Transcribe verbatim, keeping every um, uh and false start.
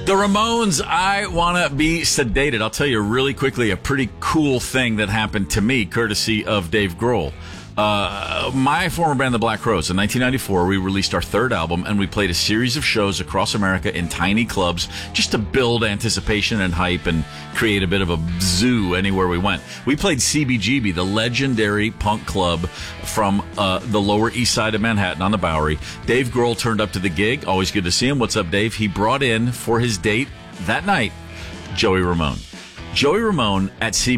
The Ramones, I Want to Be Sedated. I'll tell you really quickly a pretty cool thing that happened to me, courtesy of Dave Grohl. Uh, my former band, the Black Crowes, in nineteen ninety-four, we released our third album, and we played a series of shows across America in tiny clubs just to build anticipation and hype and create a bit of a zoo anywhere we went. We played C B G B, the legendary punk club from uh, the Lower East Side of Manhattan on the Bowery. Dave Grohl turned up to the gig. Always good to see him. What's up, Dave? He brought in, for his date that night, Joey Ramone. Joey Ramone at C B G B